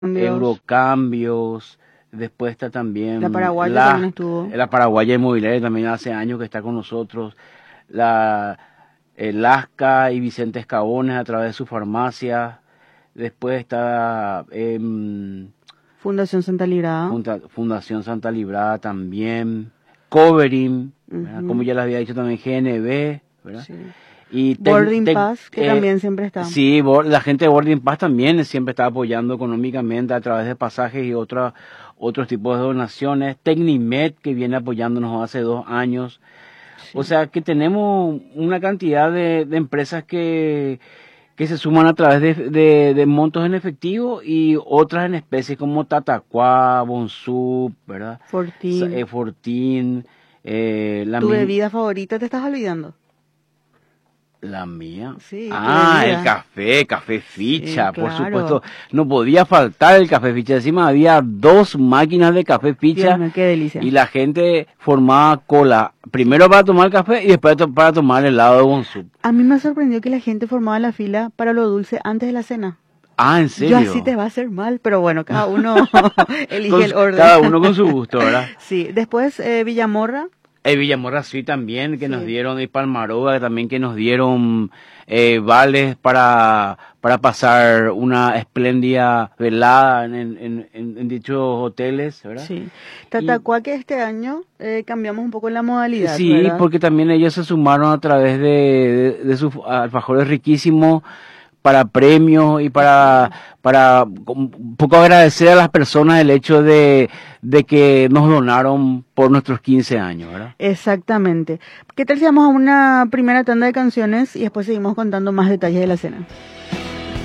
Eurocambios, después está también La paraguaya también estuvo. la Paraguaya Inmobiliaria, también hace años que está con nosotros, el Lasca y Vicente Escabones a través de su farmacia, después está Fundación Santa Librada. Fundación Santa Librada también, Covering, ¿verdad? Como ya les había dicho también GNB, ¿verdad? Sí. Y Boarding Pass, que también siempre está. Sí, la gente de Boarding Pass también siempre está apoyando económicamente a través de pasajes y otros tipos de donaciones. Tecnimed, que viene apoyándonos hace 2 años. Sí. O sea que tenemos una cantidad de empresas que se suman a través de montos en efectivo y otras en especies como Tatacuá, Bonsup, ¿verdad? Fortín. Fortín. ¿Tu bebida favorita te estás olvidando? La mía. Sí, el café Ficha, sí, por claro. supuesto. No podía faltar el café Ficha. Encima había 2 máquinas de café Ficha. Dios mío, qué delicia. Y la gente formaba cola. Primero para tomar café y después para tomar helado de Bonsup. A mí me sorprendió que la gente formaba la fila para lo dulce antes de la cena. ¿En serio? Yo así te va a hacer mal, pero bueno, cada uno elige el orden. Cada uno con su gusto, ¿verdad? Sí, después Villamorra. Villamorra sí también, que nos dieron, y Palmaroga también que nos dieron vales para pasar una espléndida velada en dichos hoteles, ¿verdad? Sí. Tatacuá, que este año cambiamos un poco la modalidad, sí, ¿verdad? porque también ellos se sumaron a través de sus alfajores riquísimos para premios y para un poco agradecer a las personas el hecho de que nos donaron por nuestros 15 años, ¿verdad? Exactamente. ¿Qué tal si vamos a una primera tanda de canciones y después seguimos contando más detalles de la cena?